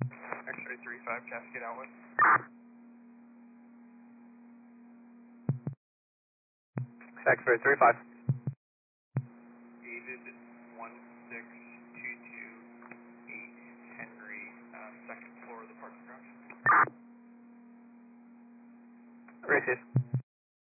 X-ray 35, Cascade Outlet. X-ray 35. David 16228 Henry, second floor of the parking garage. Received.